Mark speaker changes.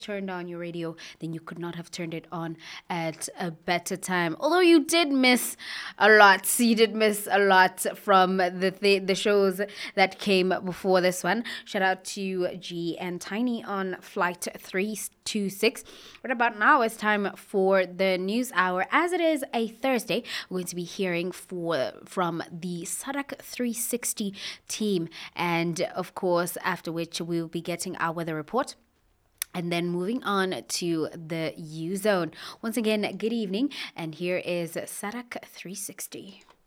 Speaker 1: turned on your radio, then you could not have turned it on at a better time. Although you did miss a lot. You did miss a lot from the shows that came before this one. Shout out to G and Tiny on flight 326. But about now, it's time for the news hour. As it is a Thursday, we're going to be hearing from the Sadak 360 team. And of course, after which we'll be getting our weather report. And then moving on to the U Zone. Once again, good evening. And here is Sadak 360.